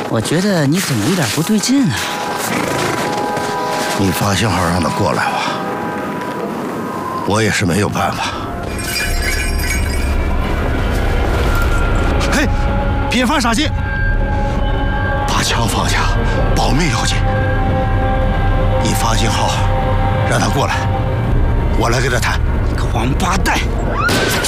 我觉得你怎么有点不对劲啊？ 你发信号让他过来吧，我也是没有办法。嘿，别犯傻劲，把枪放下，保命要紧。你发信号让他过来，我来跟他谈。 个王八蛋！